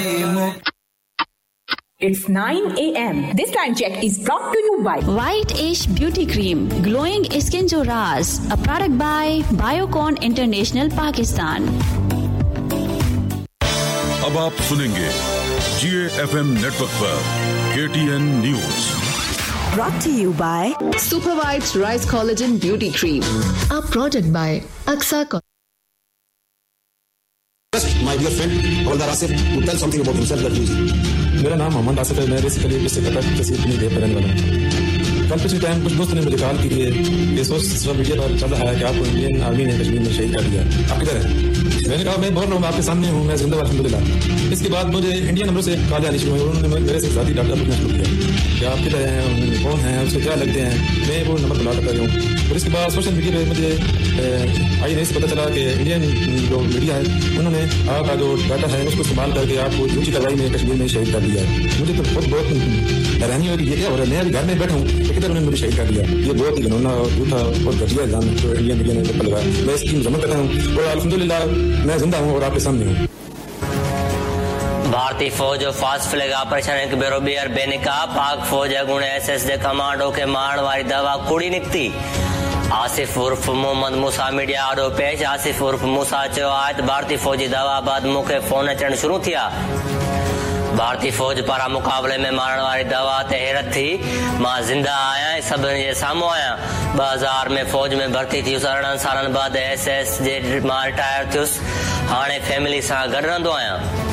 It's 9 a.m. This time check is brought to you by White Ash Beauty Cream, glowing skin jo raaz, a product by Biocon International Pakistan. अब आप सुनेंगे GAFM network पर KTN news, brought to you by Super White Rice Collagen Beauty Cream, a product by Aksa. My dear friend, Hawaldar Asif, to tell something about himself that you. मेरा नाम मोहम्मद आसिफ है. मैं basically इससे Qatar तहसील इतनी देर पर रहने वाला हूँ. कल पिछले टाइम कुछ दोस्तों ने मुझे कॉल की कि सोशल मीडिया पर चल रहा है कि आपको इंडियन आर्मी ने कश्मीर में शहीद कर दिया, आप किधर हैं? मैंने कहा मैं बोल रहा हूँ, आपके सामने हूँ, मैं जिंदा अल्हम्दुलिल्लाह. इसके बाद मुझे इंडियन नंबर से कॉल आनी शुरू हुई. उन्होंने मेरे से ज़ाती डाटा पूछना शुरू किया कि आप किधर हैं, कौन हैं, उसके क्या लगते हैं. मैं वो नंबर बुला कर रहा हूँ. और इसके बाद सोशल मीडिया पर मुझे आई नहीं पता चला कि इंडियन जो मीडिया है उन्होंने आपका जो डाटा है उसको इस्तेमाल करके आपको झूठी कार्रवाई में कश्मीर में शहीद कर दिया है. मुझे तो बहुत हैरानी हो रही है. क्या हो रहा है? मैं अभी घर में बैठा हूँ, किधर उन्होंने मुझे शहीद कर दिया. ये बहुत ही घिनौना और झूठा और घटिया इल्जाम जो इंडियन मीडिया ने लगाया. मैं इसकी मजम्मत करता हूँ और अल्हम्दुलिल्लाह मैं जिंदा हूँ और आपके सामने हूँ. भारतीय फौज जो फास्ट फ्लैग ऑपरेशन हिकु भेरो ॿीहर बेनिकाह. पाक फौज अॻूणे SS जे कमांडो खे मारण वारी दवा कूड़ी निकिती. आसिफ उर्फ मोहम्मद मूसा मीडिया आॾो पेश. आसिफ उर्फ मूसा चयो आहे त भारतीय फौजी दवा बाद मूंखे फोन अचण शुरू थिया. भारतीय फौज पारां मुक़ाबले में मारण वारी दवा ते हैरत थी. मां ज़िंदा आहियां, सभिनी जे साम्हूं आहियां. 2000 में फौज में भर्ती थियुसि. 18 सालनि बाद SS जे मां रिटायर थियुसि. हाणे फैमिली सां गॾु रहंदो आहियां.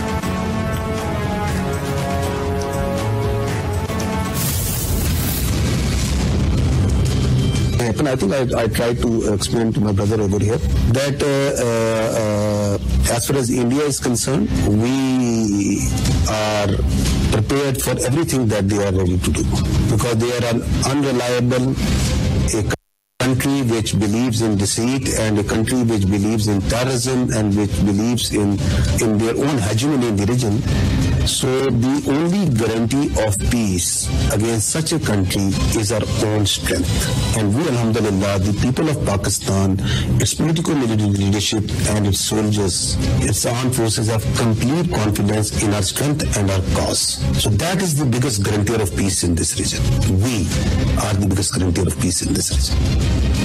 I think I tried to explain to my brother over here that as far as India is concerned, we are prepared for everything that they are ready to do because they are an unreliable country which believes in deceit and a country which believes in terrorism and which believes in their own hegemony in the region. So the only guarantee of peace against such a country is our own strength. And we, alhamdulillah, the people of Pakistan, its political leadership and its soldiers, its armed forces have complete confidence in our strength and our cause. So that is the biggest guarantor of peace in this region. We are the biggest guarantor of peace in this region.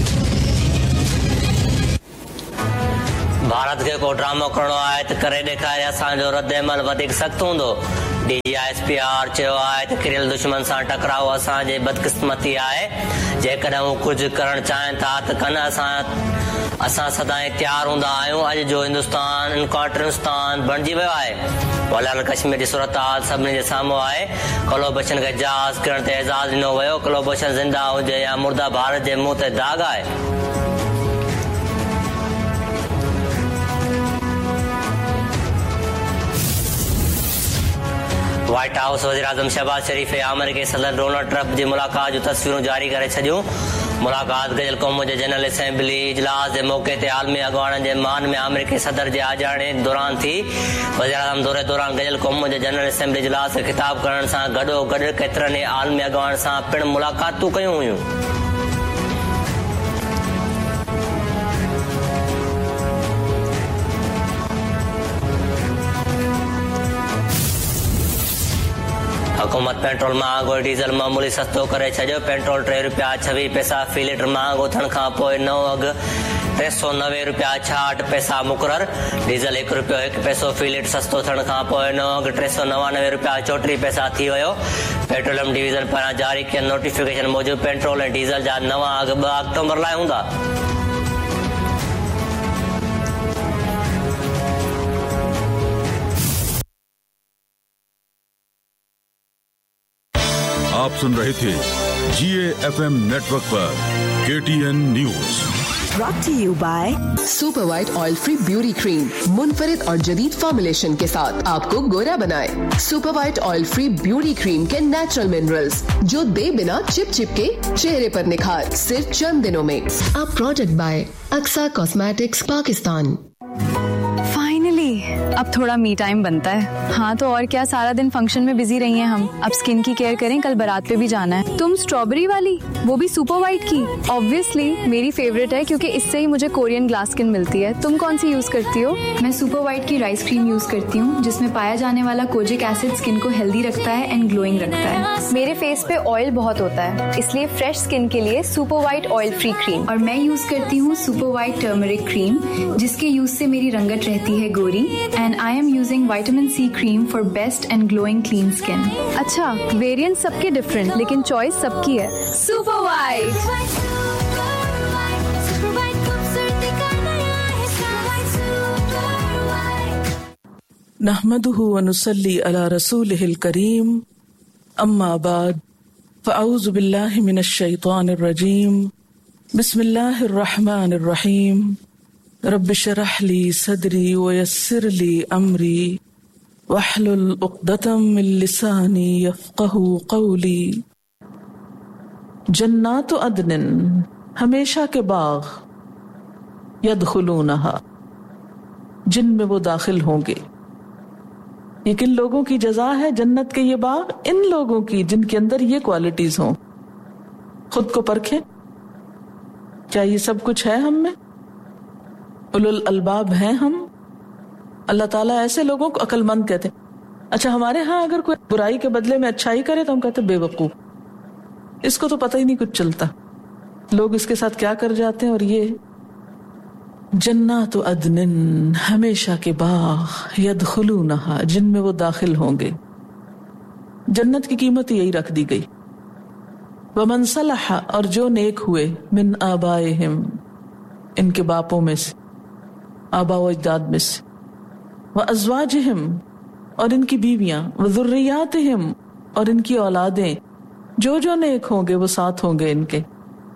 Bharat खे को ड्रामो करणो आहे त करे ॾेखारे असांजो रद्द अमल वधीक सख़्त हूंदो. DGISPR चयो आहे त किरियल दुश्मन सां टकराउ असांजी बदकिस्मती आहे. जेकॾहिं हू कुझु करणु चाहिनि था त कनि. असां सदाईं तयारु हूंदा आहियूं. अॼु जो हिंदुस्तान इनक्वार्टरिस्तान बणिजी वियो आहे. वलियल कश्मीर जी सूरत हाल सभिनी जे साम्हूं आहे. कलोबशन खे जहाज़ किरण ते एज़ाज़ ॾिनो वियो. कलोबशन ज़िंदा हुजे या मुर्दा भारत जे मुंहं ते दाग़ आहे. व्हाइट हाउस वज़ीर आज़म शहबाज शरीफ़ ऐं अमेरिकी सदर डोनाल्ड ट्रंप जी मुलाक़ात जूं तस्वीरूं जारी करे छॾियूं. मुलाक़ात गजल क़ौम जे जनरल असेंबली इजलास जे मौक़े ते आलमी अॻवाननि जे मान में अमेरिकी सदर जे आजाणे दौरान थी. वज़ीर आज़म दौरे दौरान गजल क़ौम जे जनरल असेंबली इजलास खे ख़िताब करण सां गॾोगॾु केतिरनि ई आलमी अॻवाननि सां पिणु मुलाक़ातूं कयूं हुयूं. हुकूमत पेट्रोल महांगो डीज़ल मामूली सस्तो करे छॾियो. पेट्रोल ₹3.26 फ़ी लीटर महांगो थियण खां पोइ नओं अघु ₹390.66 मुक़ररु. डीज़ल ₹1.01 फ़ी लीटर सस्तो थियण खां पोइ नओं अघु ₹399.34 थी वियो. पेट्रोलियम डिवीज़न पारां जारी कयल नोटिफिकेशन मूजिबि पेट्रोल ऐं डीज़ल जा नवां अघु 2 अक्टूबर लाइ हूंदा. आप सुन रहे थे GAFM नेटवर्क पर KTN news, brought to you by super white oil free beauty cream. मुनफरिद और जदीद फॉर्मुलेशन के साथ आपको गोरा बनाए. Super white oil free beauty cream के नेचुरल मिनरल्स जो दे बिना चिप के चेहरे पर निखार सिर्फ चंद दिनों में. A product bye Aqsa cosmetics Pakistan. Finally, اب تھوڑا می ٹائم بنتا ہے. ہاں تو اور کیا, سارا دن فنکشن میں بزی رہی ہیں ہم. اب اسکن کی کیئر کریں, کل بارات پہ بھی جانا ہے. تم اسٹرابری والی, وہ بھی سپر وائٹ کی؟ آبویسلی میری فیوریٹ ہے کیونکہ اس سے ہی مجھے کورین گلاس اسکن ملتی ہے. تم کون سی یوز کرتی ہو؟ میں سپر وائٹ کی رائس کریم یوز کرتی ہوں, جس میں پایا جانے والا کوجک ایسڈ اسکن کو ہیلدی رکھتا ہے اینڈ گلوئنگ رکھتا ہے. میرے فیس پہ آئل بہت ہوتا ہے, اس لیے فریش اسکن کے لیے سپر وائٹ آئل فری کریم. اور میں یوز کرتی ہوں سپر وائٹ ٹرمرک کریم, جس کے یوز سے میری رنگت رہتی ہے گوری. And I am using vitamin C cream for best and glowing clean skin. اچھا, ویریئنٹ سب کے ڈفرینٹ, لیکن چوائس سب کی ہے. Super white. نحمده ونصلي على رسوله الكريم اما بعد فاعوذ بالله من الشيطان الرجيم بسم الله الرحمن الرحيم رب اشرح لي صدري ويسر لي امري واحلل عقدة من لساني يفقهوا قولي. جنات عدن, ہمیشہ کے باغ, يدخلونها, جن میں وہ داخل ہوں گے. یہ کن لوگوں کی جزا ہے جنت کے یہ باغ؟ ان لوگوں کی جن کے اندر یہ کوالٹیز ہوں. خود کو پرکھیں, کیا یہ سب کچھ ہے ہم میں؟ اولو الالباب ہیں ہم؟ اللہ تعالیٰ ایسے لوگوں کو عقل مند کہتے ہیں. اچھا, ہمارے ہاں اگر کوئی برائی کے بدلے میں اچھائی کرے تو ہم کہتے ہیں بے وقوف, اس کو تو پتہ ہی نہیں کچھ چلتا. لوگ اس کے ساتھ کیا کر جاتے ہیں. اور یہ جنات عدن, ہمیشہ کے باغ, یدخلونہا, جن میں وہ داخل ہوں گے. جنت کی قیمت یہی رکھ دی گئی. ومن صلح, اور جو نیک ہوئے, من آبائہم, ان کے باپوں میں سے, آبا و اجداد میں سے, وازواجہم, اور ان کی بیویاں, وذریاتہم, اور ان کی اولادیں, جو جو نیک ہوں گے وہ ساتھ ہوں گے ان کے.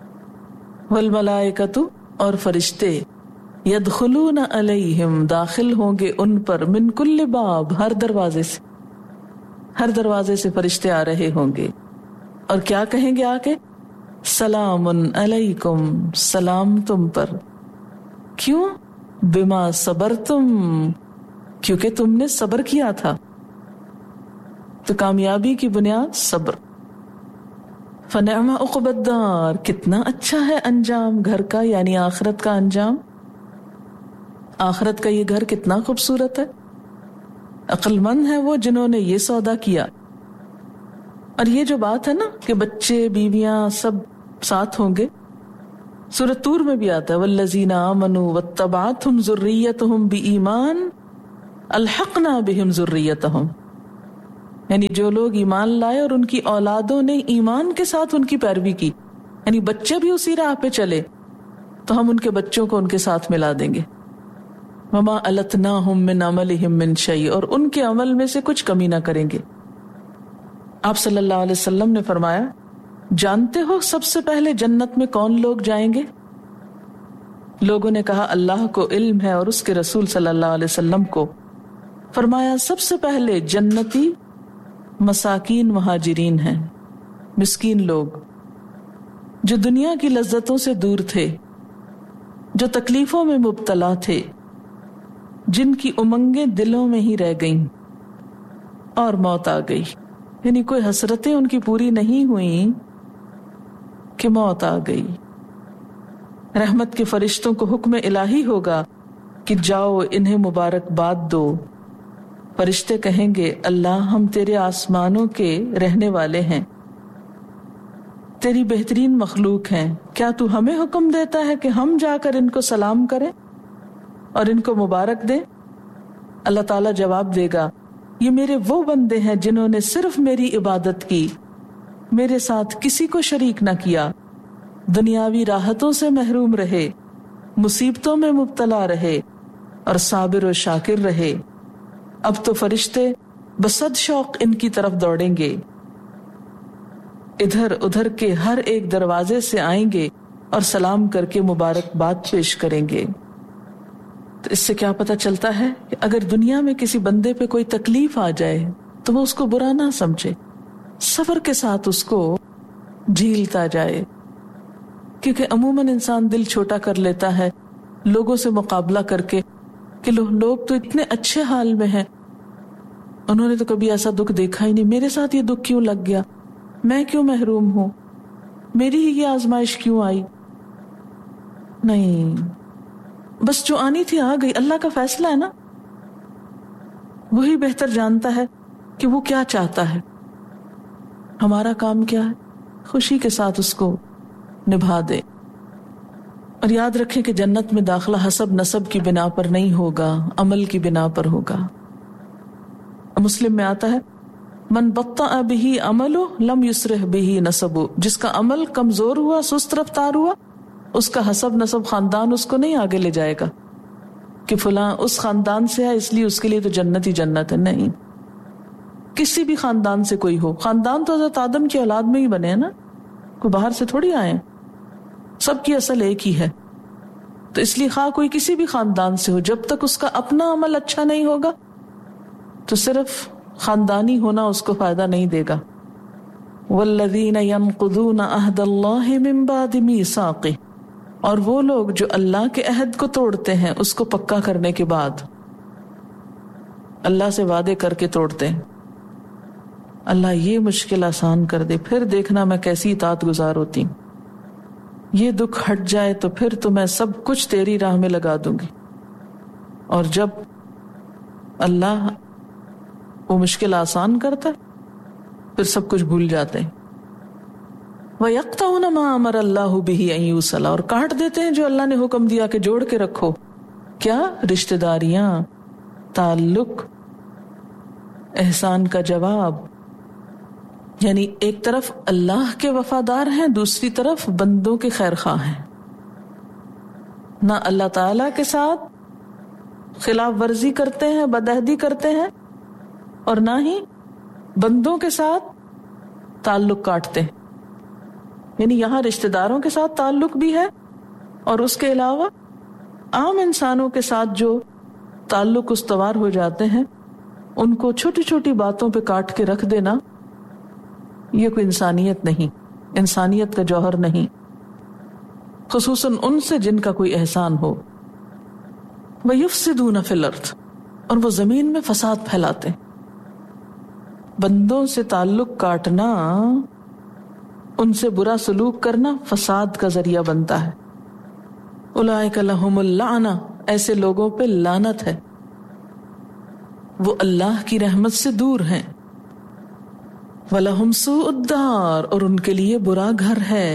والملائکۃ, اور فرشتے, یدخلون علیہم, داخل ہوں گے ان پر, من کل باب, ہر دروازے سے, ہر دروازے سے فرشتے آ رہے ہوں گے. اور کیا کہیں گے آ کے؟ سلام علیکم, سلام تم پر. کیوں؟ بما صبرتم, کیونکہ تم نے صبر کیا تھا. تو کامیابی کی بنیاد صبر. فنعم عقبی الدار, کتنا اچھا ہے انجام گھر کا, یعنی آخرت کا انجام. آخرت کا یہ گھر کتنا خوبصورت ہے. عقل مند ہے وہ جنہوں نے یہ سودا کیا. اور یہ جو بات ہے نا کہ بچے بیویاں سب ساتھ ہوں گے, سورۃ طور میں بھی آتا ہے, والذین آمنوا واتبعتہم ذریتہم بایمان الحقنا بہم ذریتہم, یعنی جو لوگ ایمان لائے اور ان کی اولادوں نے ایمان کے ساتھ ان کی پیروی کی, یعنی بچے بھی اسی راہ پہ چلے تو ہم ان کے بچوں کو ان کے ساتھ ملا دیں گے. وما التناہم من عملہم من شیء, اور ان کے عمل میں سے کچھ کمی نہ کریں گے. آپ صلی اللہ علیہ وسلم نے فرمایا, جانتے ہو سب سے پہلے جنت میں کون لوگ جائیں گے؟ لوگوں نے کہا اللہ کو علم ہے اور اس کے رسول صلی اللہ علیہ وسلم کو. فرمایا سب سے پہلے جنتی مساکین مہاجرین ہیں, مسکین لوگ جو دنیا کی لذتوں سے دور تھے, جو تکلیفوں میں مبتلا تھے, جن کی امنگیں دلوں میں ہی رہ گئیں اور موت آ گئی. یعنی کوئی حسرتیں ان کی پوری نہیں ہوئیں کہ موت آ گئی. رحمت کے فرشتوں کو حکم الہی ہوگا کہ جاؤ انہیں مبارکباد دو. فرشتے کہیں گے اللہ ہم تیرے آسمانوں کے رہنے والے ہیں, تیری بہترین مخلوق ہیں, کیا تو ہمیں حکم دیتا ہے کہ ہم جا کر ان کو سلام کریں اور ان کو مبارک دیں؟ اللہ تعالیٰ جواب دے گا یہ میرے وہ بندے ہیں جنہوں نے صرف میری عبادت کی, میرے ساتھ کسی کو شریک نہ کیا, دنیاوی راحتوں سے محروم رہے, مصیبتوں میں مبتلا رہے اور صابر و شاکر رہے. اب تو فرشتے بصد شوق ان کی طرف دوڑیں گے, ادھر ادھر کے ہر ایک دروازے سے آئیں گے اور سلام کر کے مبارکباد پیش کریں گے. تو اس سے کیا پتہ چلتا ہے کہ اگر دنیا میں کسی بندے پہ کوئی تکلیف آ جائے تو وہ اس کو برا نہ سمجھے, صبر کے ساتھ اس کو جھیلتا جائے. کیونکہ عموماً انسان دل چھوٹا کر لیتا ہے لوگوں سے مقابلہ کر کے کہ لوگ تو اتنے اچھے حال میں ہیں, انہوں نے تو کبھی ایسا دکھ دیکھا ہی نہیں, میرے ساتھ یہ دکھ کیوں لگ گیا, میں کیوں محروم ہوں, میری ہی یہ آزمائش کیوں آئی. نہیں, بس جو آنی تھی آ گئی, اللہ کا فیصلہ ہے نا, وہی بہتر جانتا ہے کہ وہ کیا چاہتا ہے. ہمارا کام کیا ہے, خوشی کے ساتھ اس کو نبھا دے. اور یاد رکھیں کہ جنت میں داخلہ حسب نسب کی بنا پر نہیں ہوگا, عمل کی بنا پر ہوگا. مسلم میں آتا ہے من بطأ بہ عملہ لم یسرح بہ نسبہ, جس کا عمل کمزور ہوا, سست رفتار ہوا, اس کا حسب نسب خاندان اس کو نہیں آگے لے جائے گا کہ فلاں اس خاندان سے ہے اس لیے اس کے لیے تو جنت ہی جنت ہے. نہیں, کسی بھی خاندان سے کوئی ہو, خاندان تو حضرت آدم کی اولاد میں ہی بنے ہیں نا, کوئی باہر سے تھوڑی آئے, سب کی اصل ایک ہی ہے. تو اس لیے خواہ کوئی کسی بھی خاندان سے ہو, جب تک اس کا اپنا عمل اچھا نہیں ہوگا تو صرف خاندانی ہونا اس کو فائدہ نہیں دے گا. والذین ینقضون عہد اللہ من بعد میثاقہ, اور وہ لوگ جو اللہ کے عہد کو توڑتے ہیں اس کو پکا کرنے کے بعد, اللہ سے وعدے کر کے توڑتے ہیں, اللہ یہ مشکل آسان کر دے, پھر دیکھنا میں کیسی اطاعت گزار ہوتی ہوں, یہ دکھ ہٹ جائے تو پھر تو میں سب کچھ تیری راہ میں لگا دوں گی. اور جب اللہ وہ مشکل آسان کرتا ہے پھر سب کچھ بھول جاتے ہیں. وَيَقْطَعُونَ مَا أَمَرَ اللَّهُ بِهِ أَن يُوصَلَ, اور کاٹ دیتے ہیں جو اللہ نے حکم دیا کہ جوڑ کے رکھو. کیا؟ رشتہ داریاں, تعلق, احسان کا جواب. یعنی ایک طرف اللہ کے وفادار ہیں, دوسری طرف بندوں کے خیر خواہ ہیں. نہ اللہ تعالی کے ساتھ خلاف ورزی کرتے ہیں, بدعہدی کرتے ہیں, اور نہ ہی بندوں کے ساتھ تعلق کاٹتے ہیں. یعنی یہاں رشتہ داروں کے ساتھ تعلق بھی ہے, اور اس کے علاوہ عام انسانوں کے ساتھ جو تعلق استوار ہو جاتے ہیں ان کو چھوٹی چھوٹی باتوں پہ کاٹ کے رکھ دینا, یہ کوئی انسانیت نہیں, انسانیت کا جوہر نہیں, خصوصاً ان سے جن کا کوئی احسان ہو. وَيُفْسِدُونَ فِي الْأَرْضِ, اور وہ زمین میں فساد پھیلاتے. بندوں سے تعلق کاٹنا, ان سے برا سلوک کرنا فساد کا ذریعہ بنتا ہے. اولئک لہم اللعنہ, ایسے لوگوں پہ لعنت ہے, وہ اللہ کی رحمت سے دور ہیں. وَلَهُمْ سُوءُ الدَّارِ, اور ان کے لیے برا گھر ہے.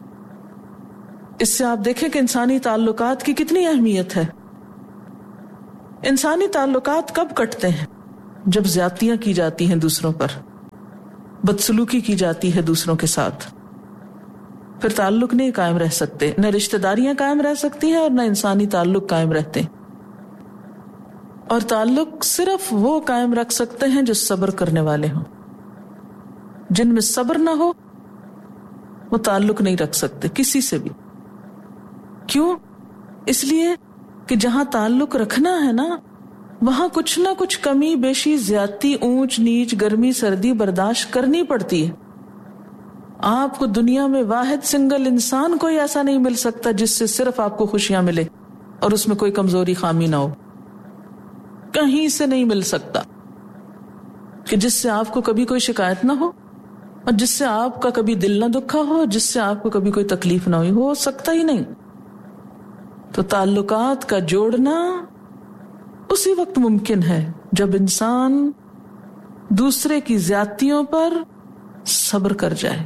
اس سے آپ دیکھیں کہ انسانی تعلقات کی کتنی اہمیت ہے. انسانی تعلقات کب کٹتے ہیں؟ جب زیادتیاں کی جاتی ہیں دوسروں پر, بدسلوکی کی جاتی ہے دوسروں کے ساتھ, پھر تعلق نہیں قائم رہ سکتے, نہ رشتہ داریاں قائم رہ سکتی ہیں اور نہ انسانی تعلق قائم رہتے. اور تعلق صرف وہ قائم رکھ سکتے ہیں جو صبر کرنے والے ہوں. جن میں صبر نہ ہو وہ تعلق نہیں رکھ سکتے کسی سے بھی. کیوں؟ اس لیے کہ جہاں تعلق رکھنا ہے نا, وہاں کچھ نہ کچھ کمی بیشی, زیادتی, اونچ نیچ, گرمی سردی برداشت کرنی پڑتی ہے. آپ کو دنیا میں واحد سنگل انسان کوئی ایسا نہیں مل سکتا جس سے صرف آپ کو خوشیاں ملے اور اس میں کوئی کمزوری خامی نہ ہو. کہیں سے نہیں مل سکتا کہ جس سے آپ کو کبھی کوئی شکایت نہ ہو, اور جس سے آپ کا کبھی دل نہ دکھا ہو, جس سے آپ کو کبھی کوئی تکلیف نہ ہوئی ہو سکتا ہی نہیں. تو تعلقات کا جوڑنا اسی وقت ممکن ہے جب انسان دوسرے کی زیادتیوں پر صبر کر جائے,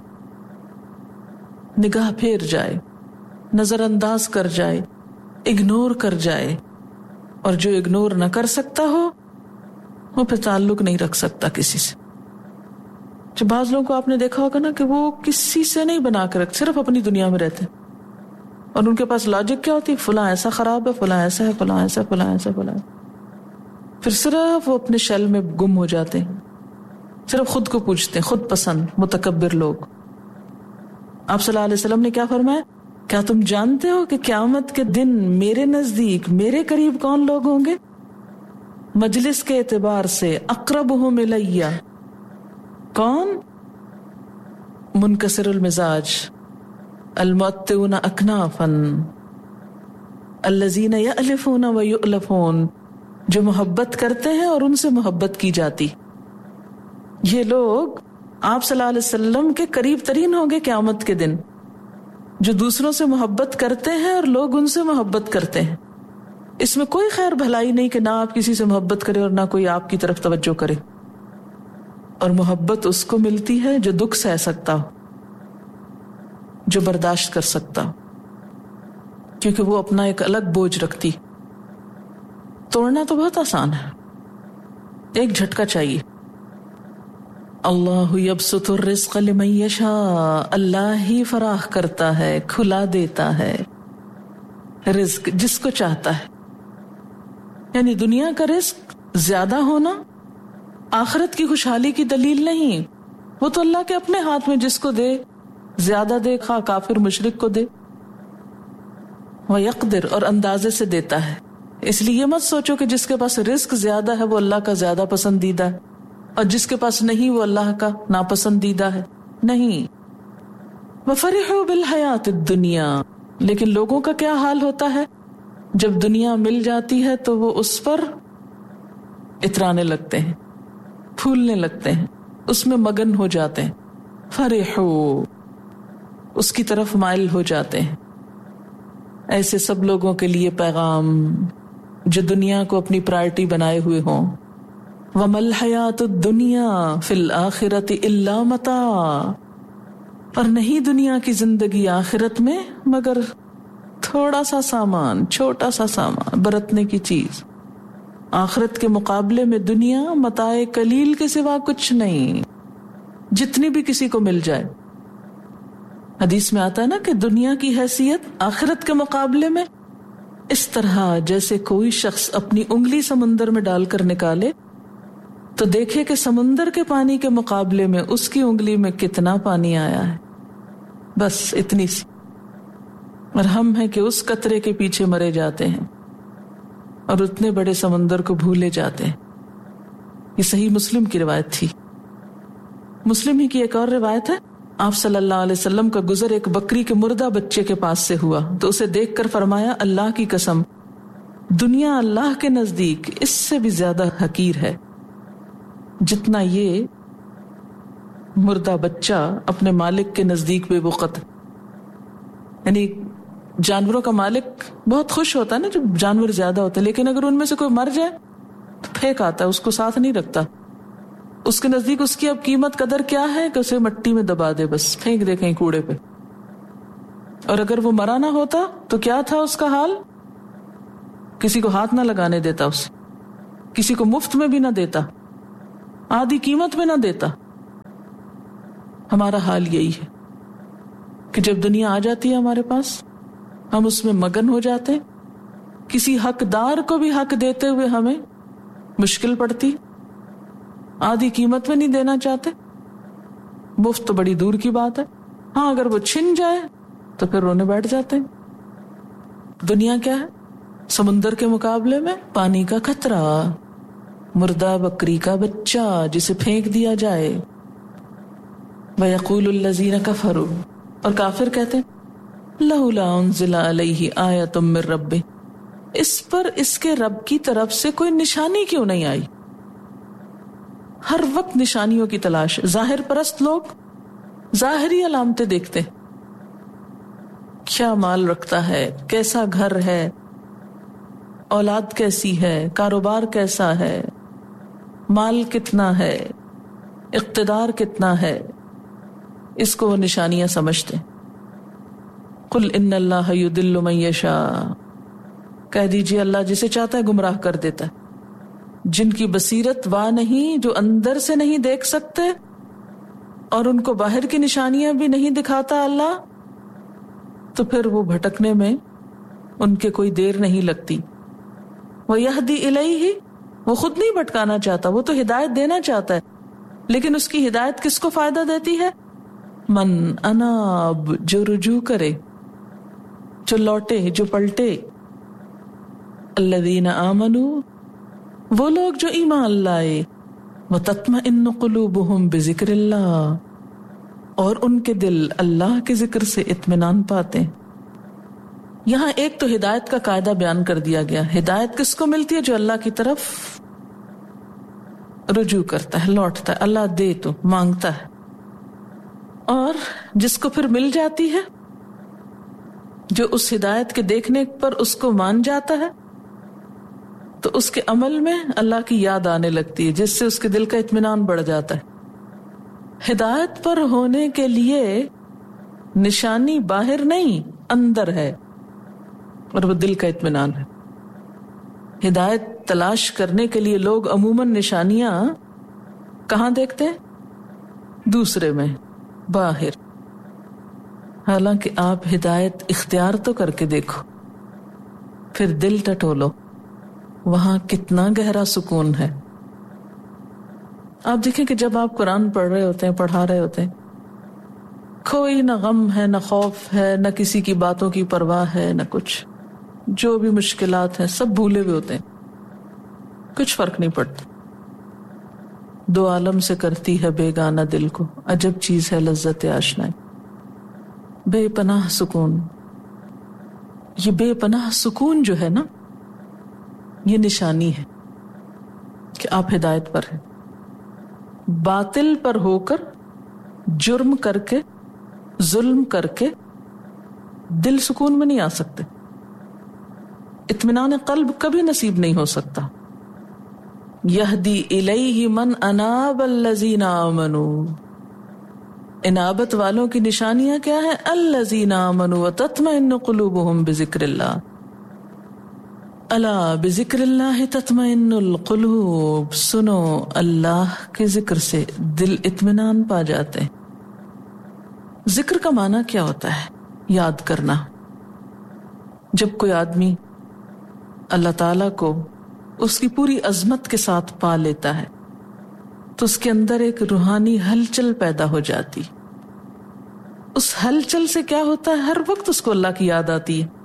نگاہ پھیر جائے, نظر انداز کر جائے, اگنور کر جائے. اور جو اگنور نہ کر سکتا ہو وہ پھر تعلق نہیں رکھ سکتا کسی سے. جو بعض لوگوں کو آپ نے دیکھا ہوگا نا کہ وہ کسی سے نہیں بنا کے رکھتے, صرف اپنی دنیا میں رہتے ہیں, اور ان کے پاس لاجک کیا ہوتی ہے, فلاں ایسا خراب ہے, فلاں ایسا ہے, فلاں ایسا, فلاں ایسا, فلاں. پھر صرف وہ اپنے شیل میں گم ہو جاتے ہیں, صرف خود کو پوچھتے ہیں, خود پسند متکبر لوگ. آپ صلی اللہ علیہ وسلم نے کیا فرمایا, کیا تم جانتے ہو کہ قیامت کے دن میرے نزدیک, میرے قریب کون لوگ ہوں گے؟ مجلس کے اعتبار سے اقربہم الیہ, کون؟ منکسر المزاج, المعطئون اکنافا, الذین یألفون ویؤلفون, جو محبت کرتے ہیں اور ان سے محبت کی جاتی. یہ لوگ آپ صلی اللہ علیہ وسلم کے قریب ترین ہوں گے قیامت کے دن، جو دوسروں سے محبت کرتے ہیں اور لوگ ان سے محبت کرتے ہیں. اس میں کوئی خیر بھلائی نہیں کہ نہ آپ کسی سے محبت کرے اور نہ کوئی آپ کی طرف توجہ کرے. اور محبت اس کو ملتی ہے جو دکھ سہ سکتا ہو، جو برداشت کر سکتا ہو، کیونکہ وہ اپنا ایک الگ بوجھ رکھتی. توڑنا تو بہت آسان ہے، ایک جھٹکا چاہیے. اللہ یبسط الرزق لمن یشاء، اللہ ہی فراخ کرتا ہے، کھلا دیتا ہے رزق جس کو چاہتا ہے. یعنی دنیا کا رزق زیادہ ہونا آخرت کی خوشحالی کی دلیل نہیں، وہ تو اللہ کے اپنے ہاتھ میں، جس کو دے زیادہ دے، خواہ کافر مشرک کو دے. وَيَقْدِرْ، اور اندازے سے دیتا ہے. اس لیے یہ مت سوچو کہ جس کے پاس رزق زیادہ ہے وہ اللہ کا زیادہ پسندیدہ ہے اور جس کے پاس نہیں وہ اللہ کا ناپسندیدہ ہے. نہیں. وَفَرِحُوا بِالْحَيَاةِ الدُّنْيَا، لیکن لوگوں کا کیا حال ہوتا ہے جب دنیا مل جاتی ہے تو وہ اس پر اترانے لگتے ہیں، پھولنے لگتے ہیں، اس میں مگن ہو جاتے ہیں. فرحوا، اس کی طرف مائل ہو جاتے ہیں. ایسے سب لوگوں کے لیے پیغام جو دنیا کو اپنی پرائرٹی بنائے ہوئے ہوں. وَمَا الْحَيَاةُ الدُّنْيَا فِي الْآخِرَةِ إِلَّا مَتَاعٌ، اور نہیں دنیا کی زندگی آخرت میں مگر تھوڑا سا سامان، چھوٹا سا سامان، برتنے کی چیز. آخرت کے مقابلے میں دنیا متاع قلیل کے سوا کچھ نہیں، جتنی بھی کسی کو مل جائے. حدیث میں آتا ہے نا کہ دنیا کی حیثیت آخرت کے مقابلے میں اس طرح جیسے کوئی شخص اپنی انگلی سمندر میں ڈال کر نکالے تو دیکھے کہ سمندر کے پانی کے مقابلے میں اس کی انگلی میں کتنا پانی آیا ہے، بس اتنی سی. اور ہم ہیں کہ اس قطرے کے پیچھے مرے جاتے ہیں اور اتنے بڑے سمندر کو بھولے جاتے ہیں. یہ صحیح مسلم کی روایت تھی. مسلم ہی کی ایک اور روایت ہے، آپ صلی اللہ علیہ وسلم کا گزر ایک بکری کے مردہ بچے کے پاس سے ہوا تو اسے دیکھ کر فرمایا، اللہ کی قسم، دنیا اللہ کے نزدیک اس سے بھی زیادہ حقیر ہے جتنا یہ مردہ بچہ اپنے مالک کے نزدیک بے وقت. یعنی جانوروں کا مالک بہت خوش ہوتا ہے نا جب جانور زیادہ ہوتے ہیں، لیکن اگر ان میں سے کوئی مر جائے تو پھینک آتا ہے، اس کو ساتھ نہیں رکھتا. اس کے نزدیک اس کی اب قیمت قدر کیا ہے کہ اسے مٹی میں دبا دے، بس پھینک دے کہیں کوڑے پہ. اور اگر وہ مرا نہ ہوتا تو کیا تھا اس کا حال؟ کسی کو ہاتھ نہ لگانے دیتا، اسے کسی کو مفت میں بھی نہ دیتا، آدھی قیمت میں نہ دیتا. ہمارا حال یہی ہے کہ جب دنیا آ جاتی ہے ہمارے پاس ہم اس میں مگن ہو جاتے ہیں. کسی حقدار کو بھی حق دیتے ہوئے ہمیں مشکل پڑتی، آدھی قیمت میں نہیں دینا چاہتے. مفت تو بڑی دور کی بات ہے، ہاں اگر وہ چھن جائے تو پھر رونے بیٹھ جاتے ہیں. دنیا کیا ہے؟ سمندر کے مقابلے میں پانی کا قطرہ، مردہ بکری کا بچہ جسے پھینک دیا جائے. وَيَقُولُ الَّذِينَ كَفَرُوا، اور کافر کہتے ہیں، لَوْلَا أُنزِلَ عَلَيْهِ آیَةٌ مِّن رَّبِّهِ، اس پر اس کے رب کی طرف سے کوئی نشانی کیوں نہیں آئی؟ ہر وقت نشانیوں کی تلاش. ظاہر پرست لوگ ظاہری علامتیں دیکھتے، کیا مال رکھتا ہے، کیسا گھر ہے، اولاد کیسی ہے، کاروبار کیسا ہے، مال کتنا ہے، اقتدار کتنا ہے، اس کو وہ نشانیاں سمجھتے. قل ان اللہ یضل من یشاء، کہہ دیجیے اللہ جسے چاہتا ہے گمراہ کر دیتا ہے. جن کی بصیرت واہ نہیں، جو اندر سے نہیں دیکھ سکتے اور ان کو باہر کی نشانیاں بھی نہیں دکھاتا اللہ، تو پھر وہ بھٹکنے میں ان کے کوئی دیر نہیں لگتی. وَيَهْدِي إِلَيْهِ، وہ خود نہیں بھٹکانا چاہتا، وہ تو ہدایت دینا چاہتا ہے، لیکن اس کی ہدایت کس کو فائدہ دیتی ہے؟ من اناب، جو رجوع کرے، جو لوٹے، جو پلٹے. الذین آمنوا، وہ لوگ جو ایمان لائے، وتطمئن قلوبہم بذکر اللہ، اور ان کے دل اللہ کے ذکر سے اطمینان پاتے ہیں. یہاں ایک تو ہدایت کا قاعدہ بیان کر دیا گیا. ہدایت کس کو ملتی ہے؟ جو اللہ کی طرف رجوع کرتا ہے, لوٹتا ہے, اللہ دے تو مانگتا ہے. اور جس کو پھر مل جاتی ہے, جو اس ہدایت کے دیکھنے پر اس کو مان جاتا ہے, تو اس کے عمل میں اللہ کی یاد آنے لگتی ہے, جس سے اس کے دل کا اطمینان بڑھ جاتا ہے. ہدایت پر ہونے کے لیے نشانی باہر نہیں, اندر ہے, اور وہ دل کا اطمینان ہے. ہدایت تلاش کرنے کے لیے لوگ عموماً نشانیاں کہاں دیکھتے ہیں؟ دوسرے میں, باہر. حالانکہ آپ ہدایت اختیار تو کر کے دیکھو, پھر دل ٹٹولو, وہاں کتنا گہرا سکون ہے. آپ دیکھیں کہ جب آپ قرآن پڑھ رہے ہوتے ہیں, پڑھا رہے ہوتے ہیں, کوئی نہ غم ہے, نہ خوف ہے, نہ کسی کی باتوں کی پرواہ ہے, نہ کچھ. جو بھی مشکلات ہیں سب بھولے ہوئے ہوتے ہیں, کچھ فرق نہیں پڑتا. دو عالم سے کرتی ہے بیگانہ دل کو, عجب چیز ہے لذت آشنائی. بے پناہ سکون. یہ بے پناہ سکون جو ہے نا, یہ نشانی ہے کہ آپ ہدایت پر ہیں. باطل پر ہو کر, جرم کر کے, ظلم کر کے دل سکون میں نہیں آ سکتے. اطمینان قلب کبھی نصیب نہیں ہو سکتا. یہدی الیہ من اناب الذین آمنوا. انابت والوں کی نشانیاں کیا ہیں؟ الذین آمنوا وتطمئن قلوبہم بذکر اللہ. الا بذکر اللہ تطمئن القلوب. سنو, اللہ کے ذکر سے دل اطمینان پا جاتے ہیں. ذکر کا معنی کیا ہوتا ہے؟ یاد کرنا. جب کوئی آدمی اللہ تعالیٰ کو اس کی پوری عظمت کے ساتھ پا لیتا ہے تو اس کے اندر ایک روحانی ہلچل پیدا ہو جاتی. اس ہلچل سے کیا ہوتا ہے؟ ہر وقت اس کو اللہ کی یاد آتی ہے.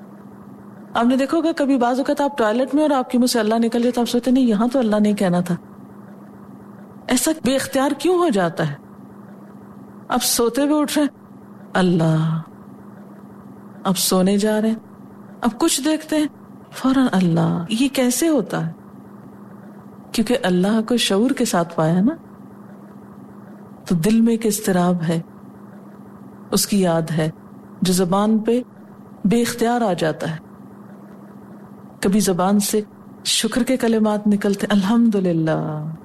آپ نے دیکھو گا کبھی بعض اوقات آپ ٹوائلٹ میں اور آپ کے منہ سے اللہ نکل جائے تو آپ سوچتے نہیں, یہاں تو اللہ نہیں کہنا تھا. ایسا بے اختیار کیوں ہو جاتا ہے؟ اب سوتے ہوئے اٹھ رہے ہیں اللہ, اب سونے جا رہے ہیں, اب کچھ دیکھتے ہیں فوراً اللہ. یہ کیسے ہوتا ہے؟ کیونکہ اللہ کو شعور کے ساتھ پایا نا, تو دل میں ایک اضطراب ہے, اس کی یاد ہے, جو زبان پہ بے اختیار آ جاتا ہے. کبھی زبان سے شکر کے کلمات نکلتے الحمدللہ,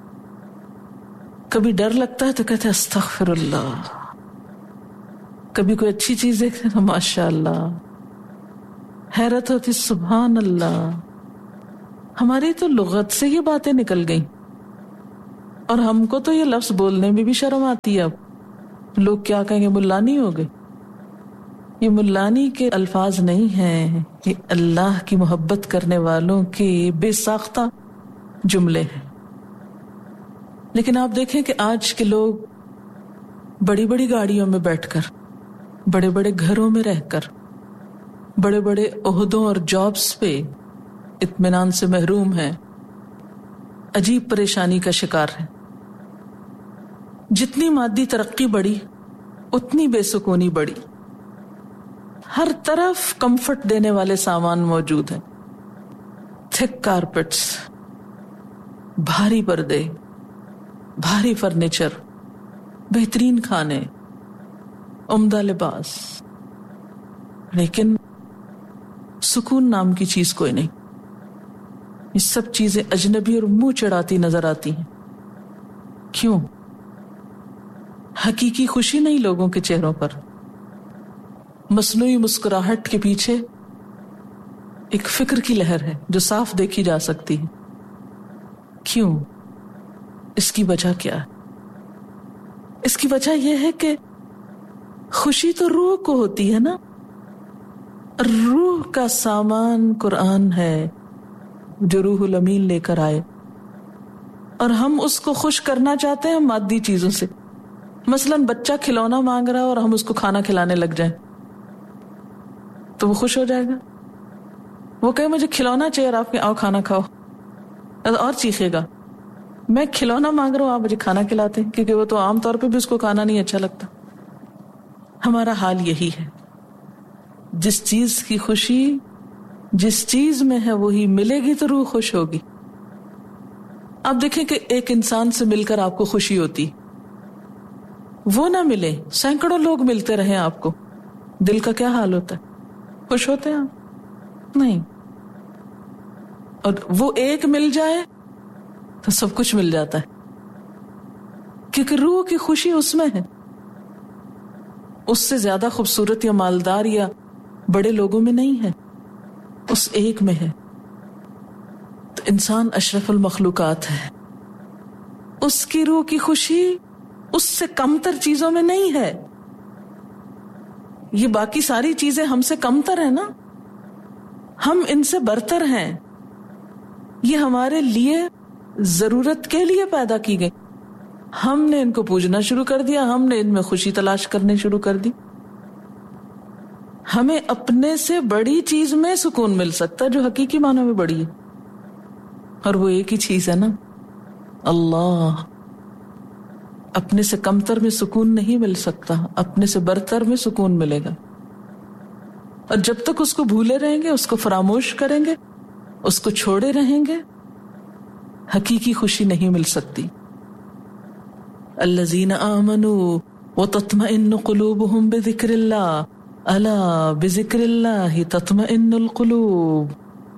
کبھی ڈر لگتا ہے تو کہتے ہیں استغفر اللہ, کبھی کوئی اچھی چیز دیکھتے ہیں تو ماشاء اللہ, حیرت ہوتی سبحان اللہ. ہماری تو لغت سے یہ باتیں نکل گئیں, اور ہم کو تو یہ لفظ بولنے میں بھی شرم آتی ہے. اب لوگ کیا کہیں گے, ملانی ہو گئے. یہ ملانی کے الفاظ نہیں ہیں, یہ اللہ کی محبت کرنے والوں کے بے ساختہ جملے ہیں. لیکن آپ دیکھیں کہ آج کے لوگ بڑی بڑی گاڑیوں میں بیٹھ کر, بڑے بڑے گھروں میں رہ کر, بڑے بڑے عہدوں اور جابز پہ اطمینان سے محروم ہیں, عجیب پریشانی کا شکار ہیں. جتنی مادی ترقی بڑھی اتنی بے سکونی بڑھی. ہر طرف کمفرٹ دینے والے سامان موجود ہیں, تھک کارپیٹس, بھاری پردے, بھاری فرنیچر, بہترین کھانے, عمدہ لباس, لیکن سکون نام کی چیز کوئی نہیں. یہ سب چیزیں اجنبی اور منہ چڑھاتی نظر آتی ہیں. کیوں؟ حقیقی خوشی نہیں لوگوں کے چہروں پر. مصنوعی مسکراہٹ کے پیچھے ایک فکر کی لہر ہے جو صاف دیکھی جا سکتی ہے. کیوں؟ اس کی وجہ کیا ہے؟ اس کی وجہ یہ ہے کہ خوشی تو روح کو ہوتی ہے نا. روح کا سامان قرآن ہے جو روح الامین لے کر آئے, اور ہم اس کو خوش کرنا چاہتے ہیں مادی چیزوں سے. مثلاً بچہ کھلونا مانگ رہا ہے اور ہم اس کو کھانا کھلانے لگ جائیں تو وہ خوش ہو جائے گا. وہ کہے مجھے کھلونا چاہیے, آپ کے آؤ کھانا کھاؤ, اور چیخے گا میں کھلونا مانگ رہا ہوں آپ مجھے کھانا کھلاتے ہیں, کیونکہ وہ تو عام طور پہ بھی اس کو کھانا نہیں اچھا لگتا. ہمارا حال یہی ہے. جس چیز کی خوشی جس چیز میں ہے وہی ملے گی تو روح خوش ہوگی. آپ دیکھیں کہ ایک انسان سے مل کر آپ کو خوشی ہوتی, وہ نہ ملے, سینکڑوں لوگ ملتے رہیں آپ کو, دل کا کیا حال ہوتا ہے؟ خوش ہوتے ہیں آپ؟ نہیں. اور وہ ایک مل جائے تو سب کچھ مل جاتا ہے, کیونکہ روح کی خوشی اس میں ہے. اس سے زیادہ خوبصورت یا مالدار یا بڑے لوگوں میں نہیں ہے, اس ایک میں ہے. تو انسان اشرف المخلوقات ہے, اس کی روح کی خوشی اس سے کمتر چیزوں میں نہیں ہے. یہ باقی ساری چیزیں ہم سے کمتر ہیں نا, ہم ان سے برتر ہیں. یہ ہمارے لیے ضرورت کے لیے پیدا کی گئی, ہم نے ان کو پوجنا شروع کر دیا, ہم نے ان میں خوشی تلاش کرنے شروع کر دی. ہمیں اپنے سے بڑی چیز میں سکون مل سکتا ہے جو حقیقی معنوں میں بڑی ہے, اور وہ ایک ہی چیز ہے نا, اللہ. اپنے سے کمتر میں سکون نہیں مل سکتا, اپنے سے برتر میں سکون ملے گا. اور جب تک اس کو بھولے رہیں گے, اس کو فراموش کریں گے, اس کو چھوڑے رہیں گے, حقیقی خوشی نہیں مل سکتی. الذین آمنوا وتطمئن قلوبهم بذکر اللہ الا بذکر اللہ تطمئن القلوب.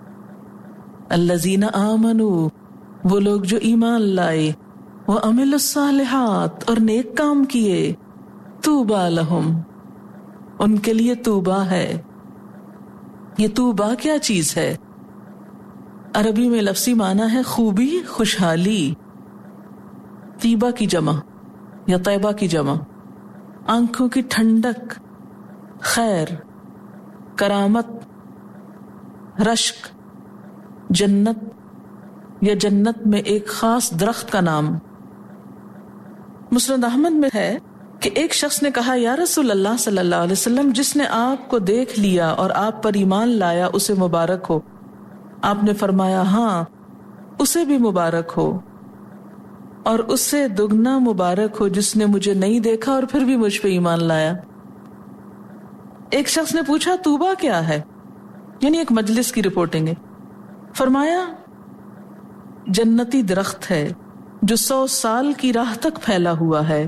الذین آمنوا, وہ لوگ جو ایمان لائے, وعملوا الصالحات, اور نیک کام کیے, طوبی لہم, ان کے لیے طوبا ہے. یہ طوبا کیا چیز ہے؟ عربی میں لفظی معنی ہے خوبی, خوشحالی. طیبہ کی جمع یا طیبہ کی جمع, آنکھوں کی ٹھنڈک, خیر, کرامت, رشک, جنت یا جنت میں ایک خاص درخت کا نام. مسند احمد میں ہے کہ ایک شخص نے کہا, یا رسول اللہ صلی اللہ علیہ وسلم, جس نے آپ کو دیکھ لیا اور آپ پر ایمان لایا اسے مبارک ہو. آپ نے فرمایا, ہاں اسے بھی مبارک ہو, اور اس سے دگنا مبارک ہو جس نے مجھے نہیں دیکھا اور پھر بھی مجھ پہ ایمان لایا. ایک شخص نے پوچھا, طوبا کیا ہے؟ یعنی ایک مجلس کی رپورٹنگ ہے. فرمایا, جنتی درخت ہے جو 100 سال کی راہ تک پھیلا ہوا ہے.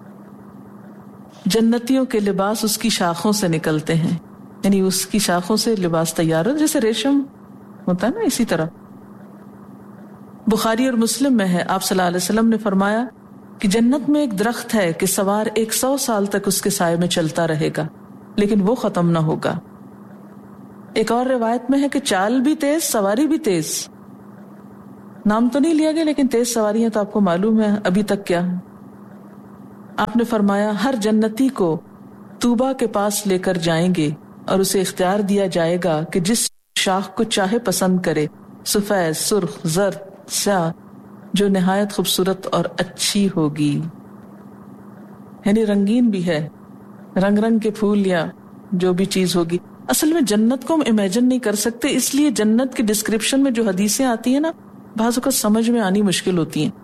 جنتیوں کے لباس اس کی شاخوں سے نکلتے ہیں, یعنی اس کی شاخوں سے لباس تیار ہو, جیسے ریشم ہوتا ہے نا, اسی طرح. بخاری اور مسلم میں ہے, آپ صلی اللہ علیہ وسلم نے فرمایا کہ جنت میں ایک درخت ہے کہ سوار 100 سال تک اس کے سائے میں چلتا رہے گا لیکن وہ ختم نہ ہوگا. ایک اور روایت میں ہے کہ چال بھی تیز, سواری بھی تیز. نام تو نہیں لیا گیا لیکن تیز سواریاں تو آپ کو معلوم ہے ابھی تک کیا. آپ نے فرمایا, ہر جنتی کو طوبا کے پاس لے کر جائیں گے اور اسے اختیار دیا جائے گا کہ جس شاخ کو چاہے پسند کرے, سفید, سرخ, زرد, سیاہ, جو نہایت خوبصورت اور اچھی ہوگی. یعنی رنگین بھی ہے, رنگ رنگ کے پھول یا جو بھی چیز ہوگی. اصل میں جنت کو ہم امیجن نہیں کر سکتے, اس لیے جنت کی ڈسکرپشن میں جو حدیثیں آتی ہیں نا, بعض اوقات سمجھ میں آنی مشکل ہوتی ہیں.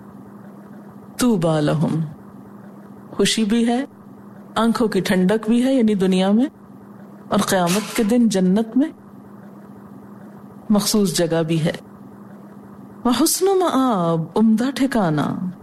طوبی لہم, خوشی بھی ہے, آنکھوں کی ٹھنڈک بھی ہے یعنی دنیا میں, اور قیامت کے دن جنت میں مخصوص جگہ بھی ہے. وحسن مآب, عمدہ ٹھکانہ.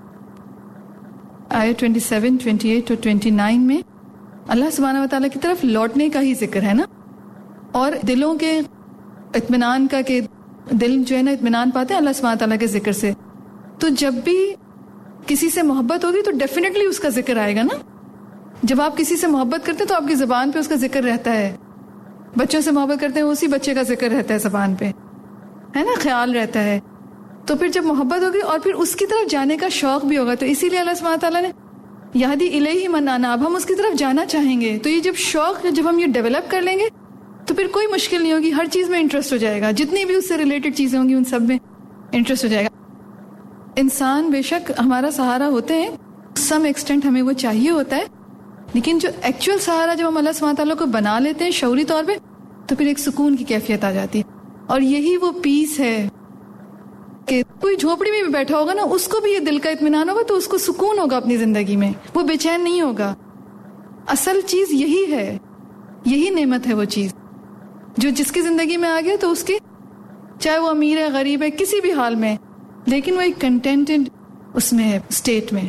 آیت 27, 28 اور 29 میں اللہ سبحانہ و تعالیٰ کی طرف لوٹنے کا ہی ذکر ہے نا, اور دلوں کے اطمینان کا, کہ دل جو ہے نا اطمینان پاتے ہیں اللہ سبحانہ و تعالیٰ کے ذکر سے. تو جب بھی کسی سے محبت ہوگی تو ڈیفینیٹلی اس کا ذکر آئے گا نا. جب آپ کسی سے محبت کرتے ہیں تو آپ کی زبان پہ اس کا ذکر رہتا ہے. بچوں سے محبت کرتے ہیں اسی بچے کا ذکر رہتا ہے زبان پہ, ہے نا, خیال رہتا ہے. تو پھر جب محبت ہوگی اور پھر اس کی طرف جانے کا شوق بھی ہوگا, تو اسی لیے اللہ سبحانہ تعالیٰ نے یہدی الیہ من اناب, ہم اس کی طرف جانا چاہیں گے. تو یہ جب شوق, جب ہم یہ ڈیولپ کر لیں گے تو پھر کوئی مشکل نہیں ہوگی, ہر چیز میں انٹرسٹ ہو جائے گا, جتنی بھی اس سے ریلیٹڈ چیزیں ہوں گی ان سب میں انٹرسٹ ہو جائے گا. انسان بے شک ہمارا سہارا ہوتے ہیں, سم ایکسٹینٹ ہمیں وہ چاہیے ہوتا ہے, لیکن جو ایکچوئل سہارا جب ہم اللہ سبحانہ تعالیٰ کو بنا لیتے ہیں شعوری طور پہ, تو پھر ایک سکون کی کیفیت آ جاتی ہے. اور یہی وہ پیس ہے کہ کوئی جھوپڑی میں بھی بیٹھا ہوگا نا, اس کو بھی یہ دل کا اطمینان ہوگا, تو اس کو سکون ہوگا اپنی زندگی میں, وہ بے چین نہیں ہوگا. اصل چیز یہی ہے یہی نعمت ہے وہ چیز جو جس کی زندگی میں آ گیا تو اس کی چاہے وہ امیر ہے غریب ہے کسی بھی حال میں لیکن وہ ایک کنٹینٹڈ اس میں ہے اسٹیٹ میں.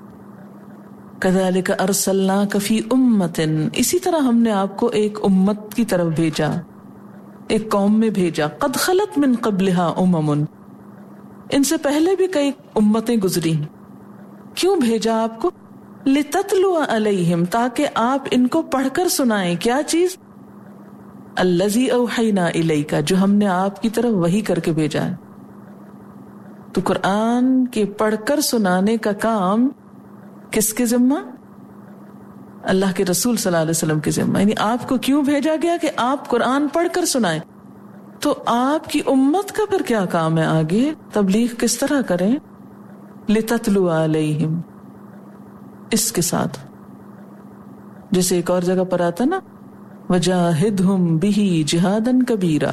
کذالک ارسلناک فی امۃ، اسی طرح ہم نے آپ کو ایک امت کی طرف بھیجا، ایک قوم میں بھیجا. قد خلت من قبلہا امم، ان سے پہلے بھی کئی امتیں گزری. کیوں بھیجا آپ کو؟ لتتلو علیہم، تاکہ آپ ان کو پڑھ کر سنائیں. کیا چیز؟ الذی اوحینا الیک، جو ہم نے آپ کی طرف وحی کر کے بھیجا ہے. تو قرآن کے پڑھ کر سنانے کا کام کس کے ذمہ؟ اللہ کے رسول صلی اللہ علیہ وسلم کے ذمہ. یعنی آپ کو کیوں بھیجا گیا؟ کہ آپ قرآن پڑھ کر سنائیں. تو آپ کی امت کا پھر کیا کام ہے آگے؟ تبلیغ کس طرح کریں؟ لتتلو علیہم، اس کے ساتھ جیسے ایک اور جگہ پر آتا نا وجاہدہم بہ جہادا کبیرا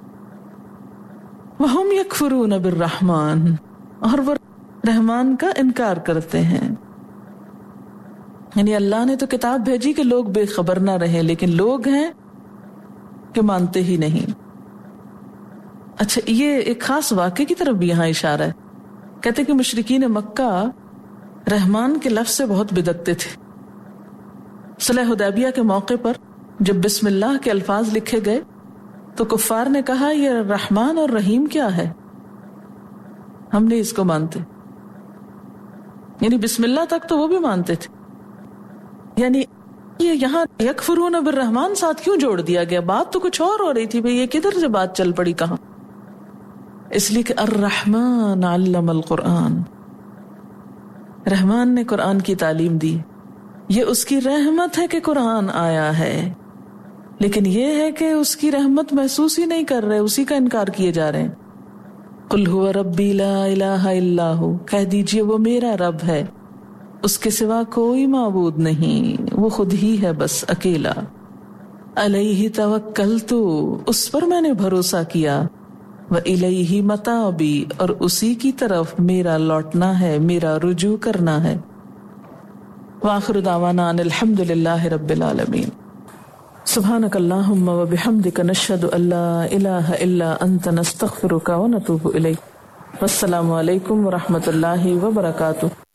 وہم یکفرون بالرحمن، اور وہ رحمان کا انکار کرتے ہیں. یعنی اللہ نے تو کتاب بھیجی کہ لوگ بے خبر نہ رہیں، لیکن لوگ ہیں کہ مانتے ہی نہیں. اچھا، یہ ایک خاص واقعے کی طرف بھی یہاں اشارہ ہے. کہتے کہ مشرکین مکہ رحمان کے لفظ سے بہت بدکتے تھے. صلح حدیبیہ کے موقع پر جب بسم اللہ کے الفاظ لکھے گئے تو کفار نے کہا یہ رحمان اور رحیم کیا ہے، ہم نہیں اس کو مانتے. یعنی بسم اللہ تک تو وہ بھی مانتے تھے. یعنی یہ یہاں یکفرون بالرحمان ساتھ کیوں جوڑ دیا گیا؟ بات تو کچھ اور ہو رہی تھی بھئی، یہ کدھر سے بات چل پڑی کہاں؟ اس لیے کہ الرحمن علم القرآن، رحمان نے قرآن کی تعلیم دی. یہ اس کی رحمت ہے کہ قرآن آیا ہے، لیکن یہ ہے کہ اس کی رحمت محسوس ہی نہیں کر رہے، اسی کا انکار کیے جا رہے ہیں. قل هو ربی لا الہ الا ہو، کہہ دیجئے وہ میرا رب ہے، اس کے سوا کوئی معبود نہیں، وہ خود ہی ہے بس اکیلا. علیہ توکلت، اس پر میں نے بھروسہ کیا. وإلیہ متابی، اور اسی کی طرف میرا لوٹنا ہے، میرا رجوع کرنا ہے. وآخر دعوانا ان الحمد للہ رب العالمین. سبحانک اللہم وبحمدک نشہد ان لا الہ الا انت نستغفرک ونتوب الیک. والسلام علیکم ورحمۃ اللہ وبرکاتہ.